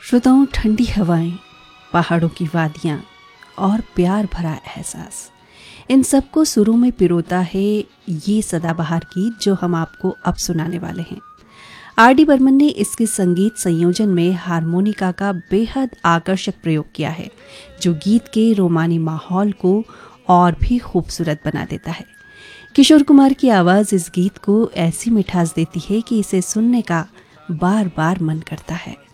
श्रोताओं, ठंडी हवाएं, पहाड़ों की वादियां और प्यार भरा एहसास, इन सबको सुरों में पिरोता है ये सदाबहार गीत जो हम आपको अब सुनाने वाले हैं। आर.डी. बर्मन ने इसके संगीत संयोजन में हारमोनिका का बेहद आकर्षक प्रयोग किया है, जो गीत के रोमानी माहौल को और भी खूबसूरत बना देता है। किशोर कुमार की आवाज़ इस गीत को ऐसी मिठास देती है कि इसे सुनने का बार बार मन करता है।